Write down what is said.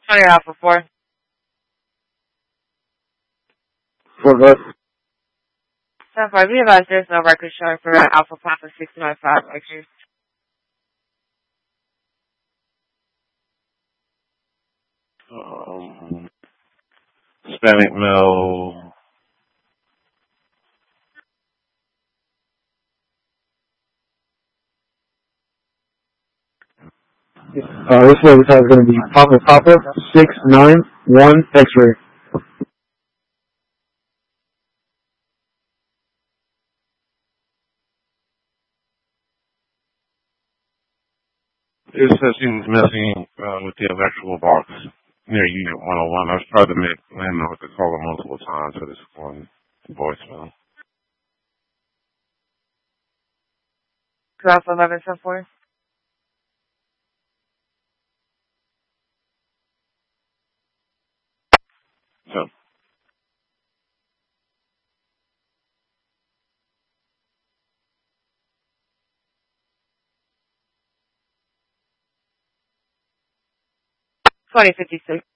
20 Alpha 4. For what? 7-5, we advise there's no record showing for Alpha Papa 695 lectures. Hispanic male. This one is going to be Papa 691 X-ray. It says he was messing with the electrical box near Unit 101. I've tried to make landlord to call him multiple times for this one voicemail. 2 Alpha 11 4. So. $20.56.